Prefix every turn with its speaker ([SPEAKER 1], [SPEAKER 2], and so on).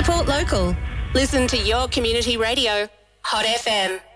[SPEAKER 1] Support local. Listen to your community radio. Hot FM.